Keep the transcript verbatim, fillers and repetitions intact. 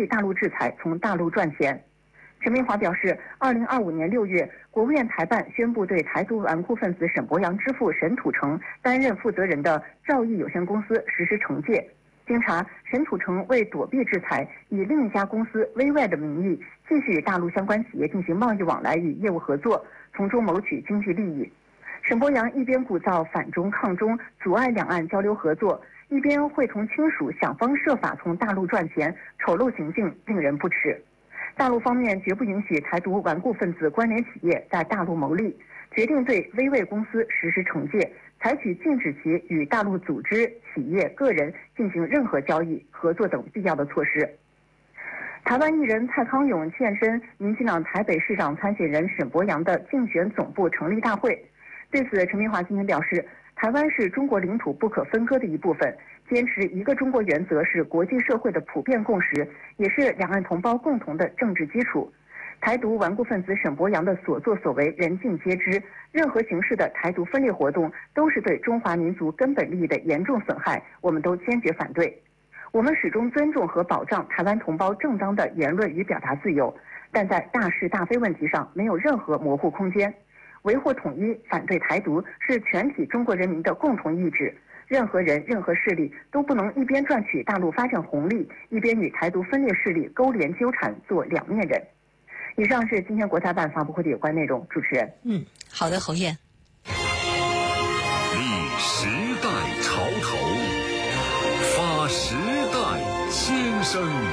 避大陆制裁，从大陆赚钱。陈明华表示，二零二五年六月，国务院台办宣布对台独顽固分子沈博阳之父沈土城担任负责人的兆易有限公司实施惩戒。经查，沈土城为躲避制裁，以另一家公司微外的名义，继续与大陆相关企业进行贸易往来与业务合作，从中谋取经济利益。沈博阳一边鼓噪反中抗中，阻碍两岸交流合作，一边会同亲属想方设法从大陆赚钱，丑陋行径令人不齿。大陆方面绝不允许台独顽固分子关联企业在大陆牟利，决定对微卫公司实施惩戒，采取禁止其与大陆组织、企业、个人进行任何交易、合作等必要的措施。台湾艺人蔡康永现身民进党台北市长参选人沈博阳的竞选总部成立大会。对此，陈明华今天表示，台湾是中国领土不可分割的一部分，坚持一个中国原则是国际社会的普遍共识，也是两岸同胞共同的政治基础。台独顽固分子沈博阳的所作所为人尽皆知，任何形式的台独分裂活动都是对中华民族根本利益的严重损害，我们都坚决反对。我们始终尊重和保障台湾同胞正当的言论与表达自由，但在大是大非问题上没有任何模糊空间。维护统一、反对台独是全体中国人民的共同意志，任何人、任何势力都不能一边赚取大陆发展红利，一边与台独分裂势力勾连纠缠，做两面人。以上是今天国台办发布会的有关内容。主持人， 嗯，好的，侯燕。 立时代潮头，发时代先声。